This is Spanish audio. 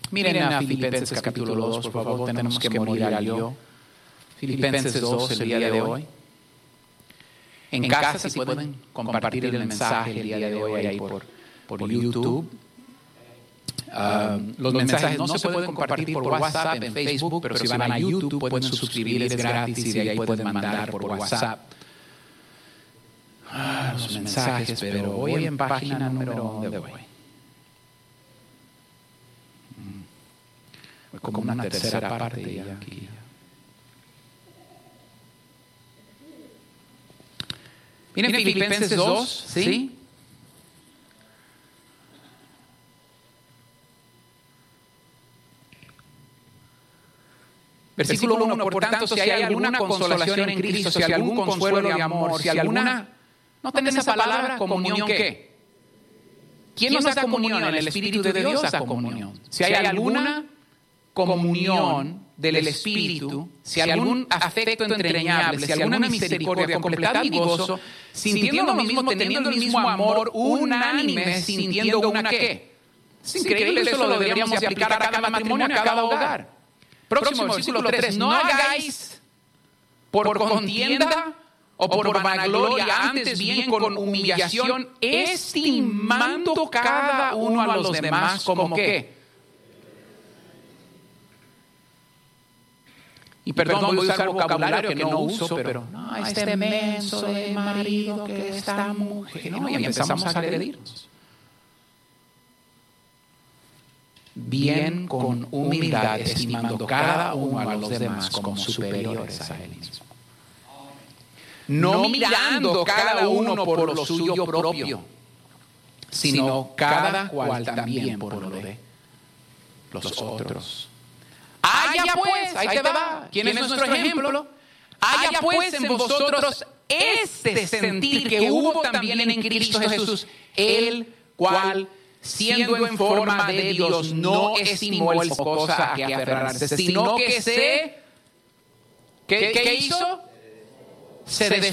Miren a Filipenses capítulo 2, por favor, tenemos que morir al yo. Filipenses 2 el día de hoy. En casa, si pueden compartir el mensaje el día de hoy ahí por YouTube. Los mensajes no se pueden compartir por WhatsApp, en Facebook, pero si van a YouTube pueden suscribir, es gratis y de ahí pueden mandar por WhatsApp los mensajes, pero voy en página número de hoy. Como una tercera parte ya aquí. Miren Filipenses 2, ¿sí? Versículo 1, por tanto, si hay alguna consolación en Cristo, si algún consuelo de amor, si alguna... ¿No tenés esa palabra? ¿Comunión qué? ¿Quién nos da comunión? El Espíritu de Dios da comunión. Si hay alguna comunión del Espíritu, si algún afecto entrañable, si alguna misericordia, completad y gozo, sintiendo lo mismo, teniendo el mismo amor, unánime, sintiendo una qué. Es increíble, eso lo deberíamos aplicar a cada matrimonio, a cada hogar. Próximo versículo 3, no hagáis por contienda o por vanagloria, antes bien con humillación, estimando cada uno a los demás como qué. Y perdón, voy a usar vocabulario que no uso, pero no, este menso de marido que esta mujer, no, y empezamos a agredirnos. Bien con humildad, estimando cada uno a los demás como superiores a él mismo. No mirando cada uno por lo suyo propio, sino cada cual también por lo de los otros. Haya pues, ahí te va, ¿quién es nuestro ejemplo? Haya pues en vosotros este sentir que hubo también en Cristo Jesús, el cual, siendo en forma de Dios, no estimó el cosa a que aferrarse, sino que ¿qué hizo? Se